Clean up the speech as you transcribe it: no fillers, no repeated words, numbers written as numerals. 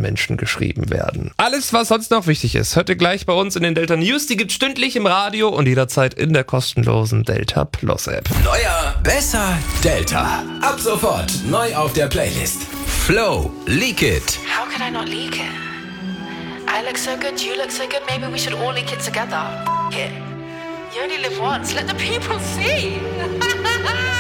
Menschen geschrieben werden. Alles, was sonst noch wichtig ist, hört ihr gleich bei uns in den Delta News. Die gibt's stündlich im Radio und jederzeit in der kostenlosen Delta Plus App. Neuer, besser, Delta. Ab sofort neu auf der Playlist. Flow, Leak It. How can I not leak it? I look so good, you look so good, maybe we should all leak it together. F*** it. You only live once, let the people see.